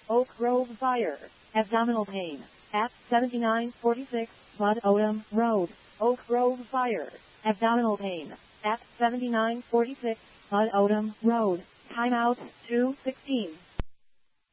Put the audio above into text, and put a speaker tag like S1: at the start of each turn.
S1: Oak Grove Fire. Abdominal pain. At 7946 Bud Odom Road. Oak Grove Fire. Abdominal pain. At 7946 Bud Odom Road. Timeout 2:16.